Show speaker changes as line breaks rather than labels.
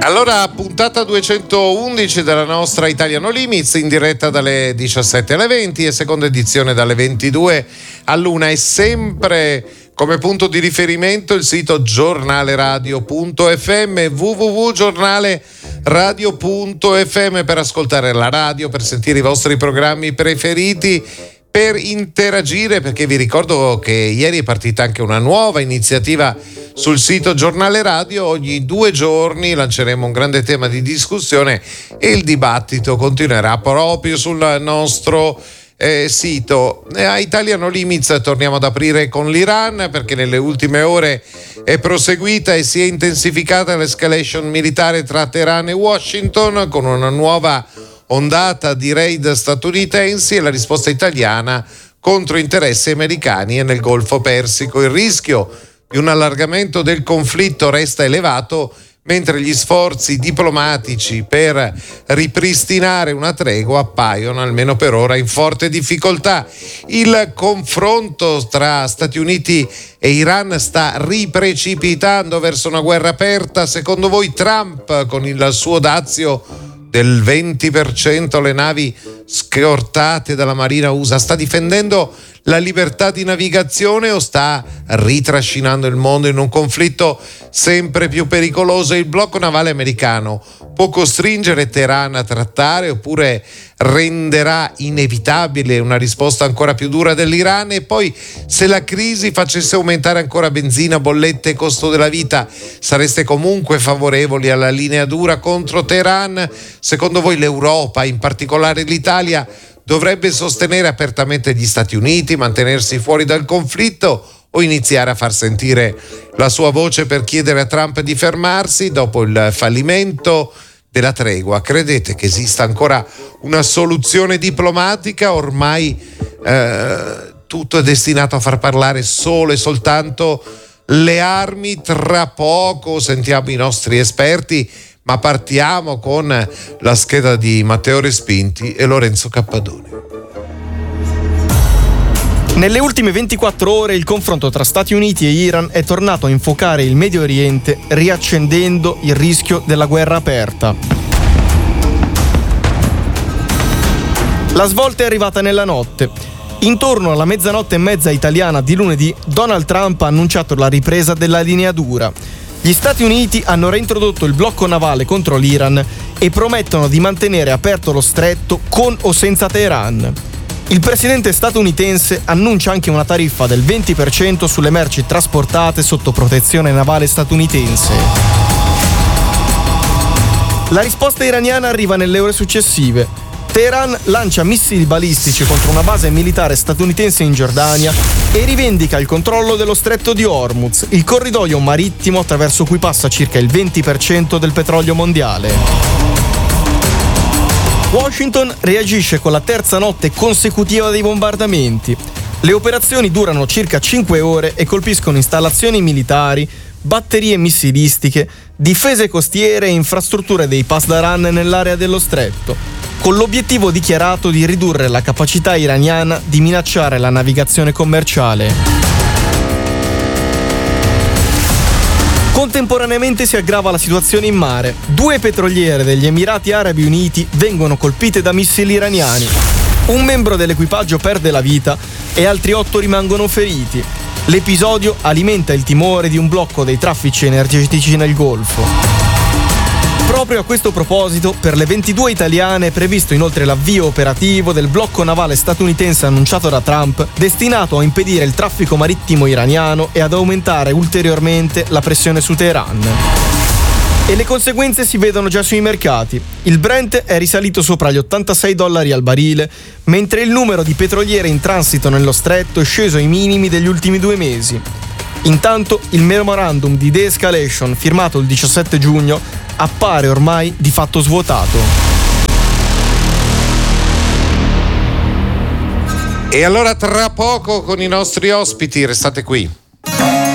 Allora, puntata 211 della nostra Italia No Limits, in diretta dalle 17 alle 20 e seconda edizione dalle 22 all'1, e sempre come punto di riferimento il sito giornaleradio.fm, www.giornaleradio.fm, per ascoltare la radio, per sentire i vostri programmi preferiti, per interagire, perché vi ricordo che ieri è partita anche una nuova iniziativa sul sito Giornale Radio. Ogni 2 giorni lanceremo un grande tema di discussione e il dibattito continuerà proprio sul nostro sito. A Italia No Limits torniamo ad aprire con l'Iran, perché nelle ultime ore è proseguita e si è intensificata l'escalation militare tra Teheran e Washington, con una nuova ondata di raid statunitensi e la risposta italiana contro interessi americani e nel Golfo Persico. Il rischio di un allargamento del conflitto resta elevato, mentre gli sforzi diplomatici per ripristinare una tregua appaiono, almeno per ora, in forte difficoltà. Il confronto tra Stati Uniti e Iran sta riprecipitando verso una guerra aperta. Secondo voi Trump, con il suo dazio del 20% alle navi scortate dalla Marina USA, sta difendendo la libertà di navigazione o sta ritrascinando il mondo in un conflitto sempre più pericoloso? Il blocco navale americano può costringere Teheran a trattare, oppure renderà inevitabile una risposta ancora più dura dell'Iran? E poi, se la crisi facesse aumentare ancora benzina, bollette e costo della vita, sareste comunque favorevoli alla linea dura contro Teheran? Secondo voi l'Europa, in particolare l'Italia, dovrebbe sostenere apertamente gli Stati Uniti, mantenersi fuori dal conflitto, o iniziare a far sentire la sua voce per chiedere a Trump di fermarsi dopo il fallimento della tregua? Credete che esista ancora una soluzione diplomatica? Ormai tutto è destinato a far parlare solo e soltanto le armi. Tra poco sentiamo i nostri esperti, ma partiamo con la scheda di Matteo Respinti e Lorenzo Cappadoni.
Nelle ultime 24 ore il confronto tra Stati Uniti e Iran è tornato a infuocare il Medio Oriente, riaccendendo il rischio della guerra aperta. La svolta è arrivata nella notte. Intorno alla 00:30 italiana di lunedì, Donald Trump ha annunciato la ripresa della linea dura. Gli Stati Uniti hanno reintrodotto il blocco navale contro l'Iran e promettono di mantenere aperto lo stretto con o senza Teheran. Il presidente statunitense annuncia anche una tariffa del 20% sulle merci trasportate sotto protezione navale statunitense. La risposta iraniana arriva nelle ore successive. Teheran lancia missili balistici contro una base militare statunitense in Giordania e rivendica il controllo dello stretto di Hormuz, il corridoio marittimo attraverso cui passa circa il 20% del petrolio mondiale. Washington reagisce con la terza notte consecutiva dei bombardamenti. Le operazioni durano circa 5 ore e colpiscono installazioni militari, batterie missilistiche, difese costiere e infrastrutture dei Pasdaran nell'area dello stretto, con l'obiettivo dichiarato di ridurre la capacità iraniana di minacciare la navigazione commerciale. Contemporaneamente si aggrava la situazione in mare. 2 petroliere degli Emirati Arabi Uniti vengono colpite da missili iraniani. Un membro dell'equipaggio perde la vita e altri 8 rimangono feriti. L'episodio alimenta il timore di un blocco dei traffici energetici nel Golfo. Proprio a questo proposito, per le 22 italiane è previsto inoltre l'avvio operativo del blocco navale statunitense annunciato da Trump, destinato a impedire il traffico marittimo iraniano e ad aumentare ulteriormente la pressione su Teheran. E le conseguenze si vedono già sui mercati. Il Brent è risalito sopra gli $86 al barile, mentre il numero di petroliere in transito nello stretto è sceso ai minimi degli ultimi 2 mesi. Intanto il memorandum di de-escalation firmato il 17 giugno appare ormai di fatto svuotato.
E allora tra poco con i nostri ospiti, restate qui.